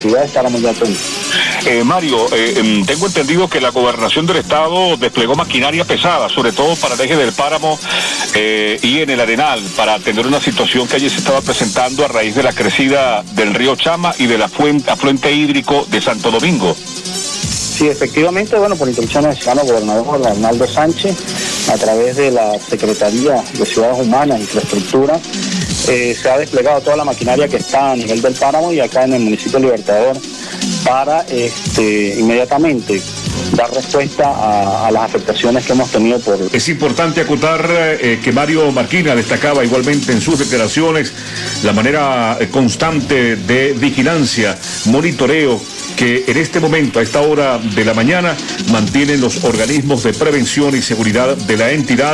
Estaremos ya atentos. Mario, tengo entendido que la gobernación del estado desplegó maquinaria pesada, sobre todo para el eje del Páramo y en el Arenal, para atender una situación que allí se estaba presentando a raíz de la crecida del río Chama y del afluente hídrico de Santo Domingo. Sí, efectivamente, bueno, por instrucción del ciudadano gobernador Arnaldo Sánchez, a través de la Secretaría de Ciudades Humanas e Infraestructura, se ha desplegado toda la maquinaria que está a nivel del Páramo y acá en el municipio de Libertador para inmediatamente dar respuesta a las afectaciones que hemos tenido por... Es importante acotar que Mario Marquina destacaba igualmente en sus declaraciones la manera constante de vigilancia, monitoreo que en este momento, a esta hora de la mañana, mantienen los organismos de prevención y seguridad de la entidad.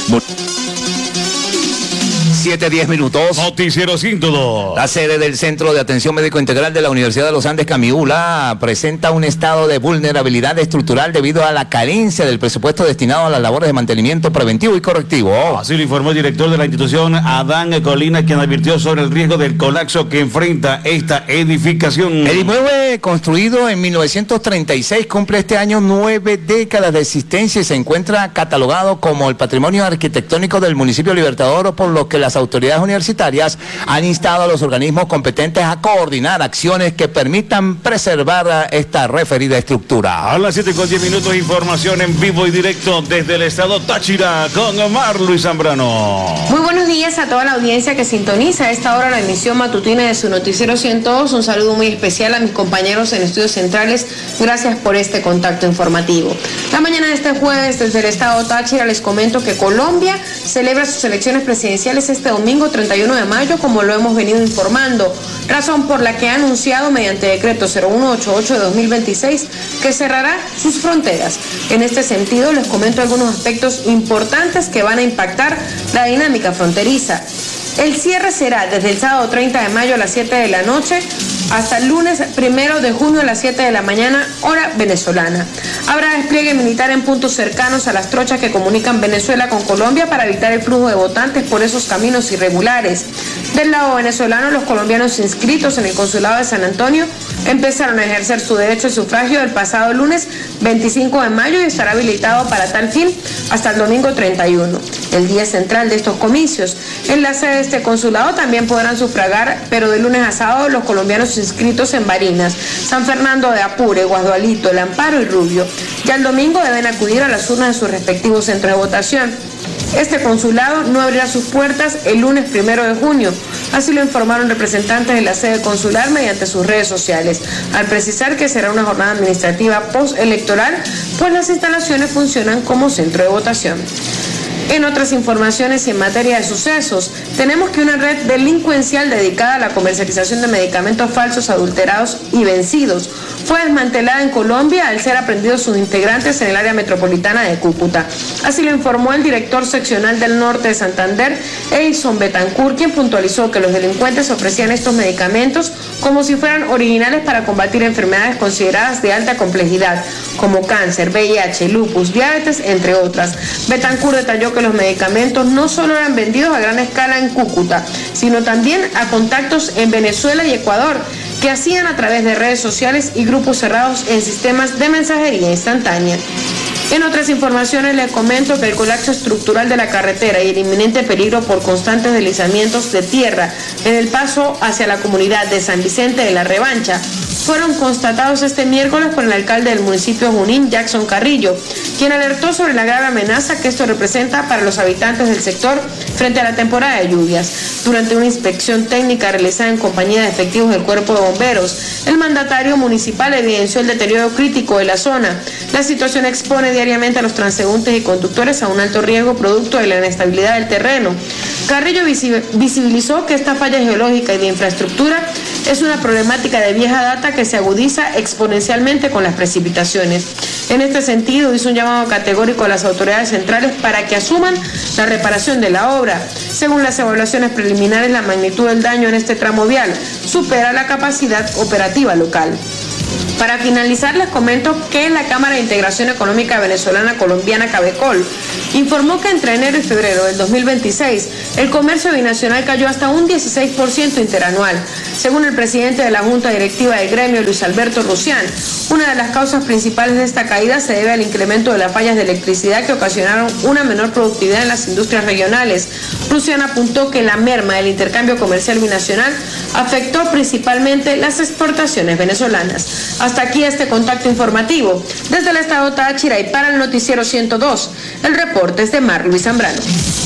7:10. Noticiero Síntolo. La sede del Centro de Atención Médico Integral de la Universidad de los Andes, Camiula, presenta un estado de vulnerabilidad estructural debido a la carencia del presupuesto destinado a las labores de mantenimiento preventivo y correctivo. Así lo informó el director de la institución, Adán Colina, quien advirtió sobre el riesgo del colapso que enfrenta esta edificación. El inmueble, construido en 1936, cumple este año 9 décadas de existencia y se encuentra catalogado como el patrimonio arquitectónico del municipio Libertador, por lo que las autoridades universitarias han instado a los organismos competentes a coordinar acciones que permitan preservar esta referida estructura. A las 7:10, información en vivo y directo desde el estado Táchira con Omar Luis Zambrano. Muy buenos días a toda la audiencia que sintoniza a esta hora la emisión matutina de su noticiero 102. Un saludo muy especial a mis compañeros en estudios centrales. Gracias por este contacto informativo. La mañana de este jueves desde el estado Táchira les comento que Colombia celebra sus elecciones presidenciales este domingo 31 de mayo, como lo hemos venido informando, razón por la que ha anunciado mediante decreto 0188 de 2026 que cerrará sus fronteras. En este sentido, les comento algunos aspectos importantes que van a impactar la dinámica fronteriza. El cierre será desde el sábado 30 de mayo a las 7 de la noche hasta el lunes 1 de junio a las 7 de la mañana, hora venezolana. Habrá despliegue militar en puntos cercanos a las trochas que comunican Venezuela con Colombia para evitar el flujo de votantes por esos caminos irregulares. Del lado venezolano, los colombianos inscritos en el consulado de San Antonio empezaron a ejercer su derecho de sufragio el pasado lunes 25 de mayo y estará habilitado para tal fin hasta el domingo 31, el día central de estos comicios. En la sede de este consulado también podrán sufragar, pero de lunes a sábado, los colombianos inscritos en Barinas, San Fernando de Apure, Guasdualito, El Amparo y Rubio. Ya el domingo deben acudir a las urnas de sus respectivos centros de votación. Este consulado no abrirá sus puertas el lunes 1 de junio, así lo informaron representantes de la sede consular mediante sus redes sociales, al precisar que será una jornada administrativa postelectoral, pues las instalaciones funcionan como centro de votación. En otras informaciones y en materia de sucesos, tenemos que una red delincuencial dedicada a la comercialización de medicamentos falsos, adulterados y vencidos fue desmantelada en Colombia al ser aprendidos sus integrantes en el área metropolitana de Cúcuta. Así lo informó el director seccional del norte de Santander, Edison Betancourt, quien puntualizó que los delincuentes ofrecían estos medicamentos como si fueran originales para combatir enfermedades consideradas de alta complejidad, como cáncer, VIH, lupus, diabetes, entre otras. Betancourt detalló que los medicamentos no solo eran vendidos a gran escala en Cúcuta, sino también a contactos en Venezuela y Ecuador, que hacían a través de redes sociales y grupos cerrados en sistemas de mensajería instantánea. En otras informaciones les comento que el colapso estructural de la carretera y el inminente peligro por constantes deslizamientos de tierra en el paso hacia la comunidad de San Vicente de la Revancha fueron constatados este miércoles por el alcalde del municipio Junín, Jackson Carrillo, quien alertó sobre la grave amenaza que esto representa para los habitantes del sector frente a la temporada de lluvias. Durante una inspección técnica realizada en compañía de efectivos del Cuerpo de Bomberos, el mandatario municipal evidenció el deterioro crítico de la zona. La situación expone diariamente a los transeúntes y conductores a un alto riesgo producto de la inestabilidad del terreno. Carrillo visibilizó que esta falla geológica y de infraestructura es una problemática de vieja data que se agudiza exponencialmente con las precipitaciones. En este sentido, hizo un llamado categórico a las autoridades centrales para que asuman la reparación de la obra. Según las evaluaciones preliminares, la magnitud del daño en este tramo vial supera la capacidad operativa local. Para finalizar, les comento que la Cámara de Integración Económica Venezolana Colombiana, Cabecol, informó que entre enero y febrero del 2026, el comercio binacional cayó hasta un 16% interanual. Según el presidente de la Junta Directiva del gremio, Luis Alberto Rusián, una de las causas principales de esta caída se debe al incremento de las fallas de electricidad que ocasionaron una menor productividad en las industrias regionales. Rusián apuntó que la merma del intercambio comercial binacional afectó principalmente las exportaciones venezolanas. Hasta aquí este contacto informativo. Desde el estado Táchira y para el noticiero 102, el reporte es de Mar Luis Zambrano.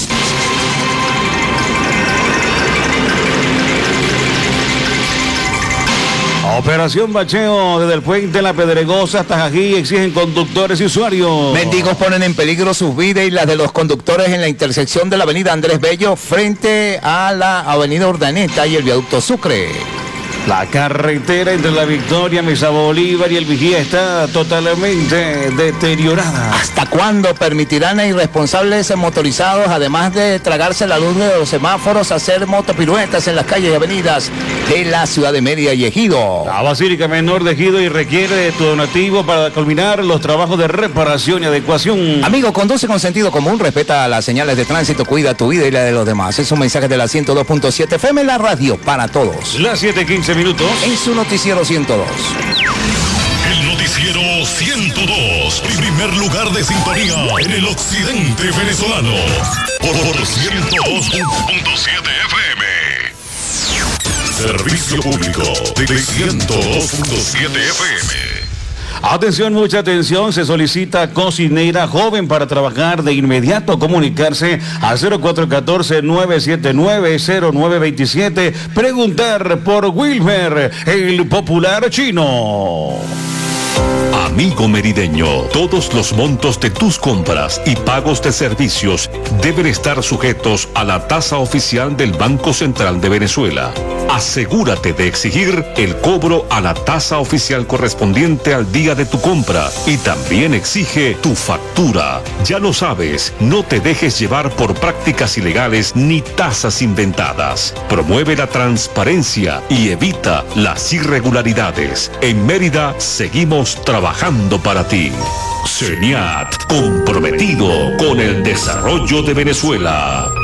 Operación bacheo desde el puente La Pedregosa hasta Jají, exigen conductores y usuarios. Mendigos ponen en peligro sus vidas y las de los conductores en la intersección de la avenida Andrés Bello frente a la avenida Urdaneta y el viaducto Sucre. La carretera entre la Victoria, Mesa Bolívar y el Vigía está totalmente deteriorada. ¿Hasta cuándo permitirán a irresponsables motorizados, además de tragarse la luz de los semáforos, hacer motopiruetas en las calles y avenidas de la ciudad de Mérida y Ejido? La Basílica Menor de Ejido y requiere de tu donativo para culminar los trabajos de reparación y adecuación. Amigo, conduce con sentido común, respeta las señales de tránsito, cuida tu vida y la de los demás. Es un mensaje de la 102.7 FM, la radio para todos. Las 7:15 minutos. En su noticiero 102. El noticiero 102. Primer lugar de sintonía en el occidente venezolano. Por 102.7 FM. Servicio público de 102.7 FM. Atención, mucha atención, se solicita cocinera joven para trabajar de inmediato. Comunicarse a 0414-979-0927. Preguntar por Wilmer, el popular chino. Amigo merideño, todos los montos de tus compras y pagos de servicios deben estar sujetos a la tasa oficial del Banco Central de Venezuela. Asegúrate de exigir el cobro a la tasa oficial correspondiente al día de tu compra y también exige tu factura. Ya lo sabes, no te dejes llevar por prácticas ilegales ni tasas inventadas. Promueve la transparencia y evita las irregularidades. En Mérida seguimos trabajando para ti. CENIAT, comprometido con el desarrollo de Venezuela.